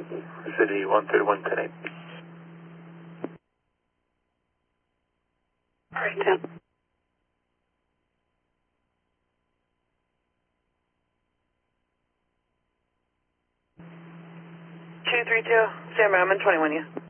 City 131-10-8. Alright, 10. 232, stand by, I'm in 21, yeah.